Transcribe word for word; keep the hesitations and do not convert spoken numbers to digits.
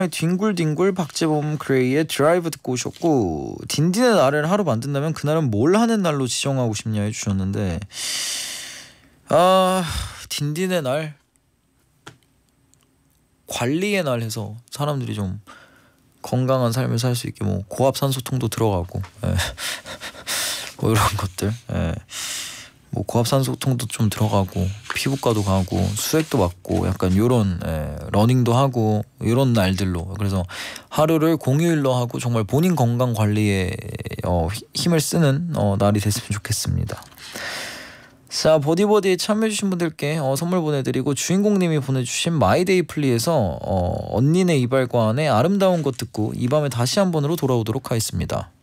뒹굴뒹굴 박재범 그레이의 드라이브 듣고 오셨고, 딘딘의 날을 하루 만든다면 그날은 뭘 하는 날로 지정하고 싶냐 해주셨는데, 아 딘딘의 날, 관리의 날 해서 사람들이 좀 건강한 삶을 살 수 있게 뭐 고압산소통도 들어가고 예. 뭐 이런 것들 예. 뭐 고압산소통도 좀 들어가고 피부과도 가고 수액도 맞고 약간 요런 예, 러닝도 하고 이런 날들로, 그래서 하루를 공휴일로 하고 정말 본인 건강 관리에 어, 힘을 쓰는 어, 날이 됐으면 좋겠습니다. 자, 보디보디에 참여해주신 분들께 어, 선물 보내드리고, 주인공님이 보내주신 마이데이 플리에서 어, 언니네 이발관의 아름다운 것 듣고 이 밤에 다시 한 번으로 돌아오도록 하겠습니다.